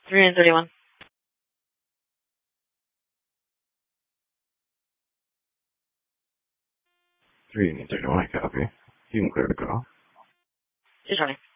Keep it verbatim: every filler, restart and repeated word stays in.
three and thirty-one. three and thirty-one, copy. You can clear the call. two twenty.